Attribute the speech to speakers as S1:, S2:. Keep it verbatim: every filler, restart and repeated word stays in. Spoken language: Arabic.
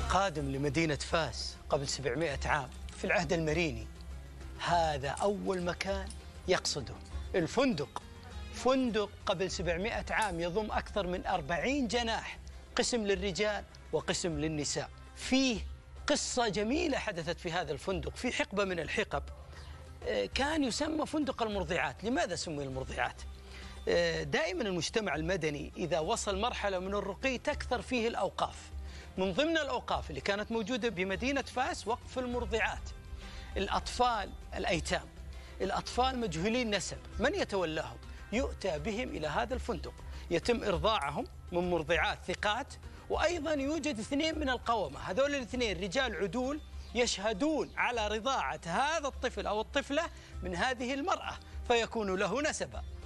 S1: قادم لمدينة فاس قبل سبعمائة عام في العهد المريني. هذا أول مكان يقصده الفندق. فندق قبل سبعمائة عام يضم أكثر من أربعين جناح، قسم للرجال وقسم للنساء. فيه قصة جميلة حدثت في هذا الفندق في حقبة من الحقب، كان يسمى فندق المرضعات. لماذا سمي المرضعات؟ دائما المجتمع المدني إذا وصل مرحلة من الرقي تكثر فيه الأوقاف. من ضمن الأوقاف اللي كانت موجودة بمدينة فاس وقف المرضعات. الأطفال الأيتام، الأطفال مجهولين نسب، من يتولاهم؟ يؤتى بهم إلى هذا الفندق، يتم إرضاعهم من مرضعات ثقات، وأيضا يوجد اثنين من القومة، هذول الاثنين رجال عدول يشهدون على رضاعة هذا الطفل أو الطفلة من هذه المرأة فيكون له نسبا.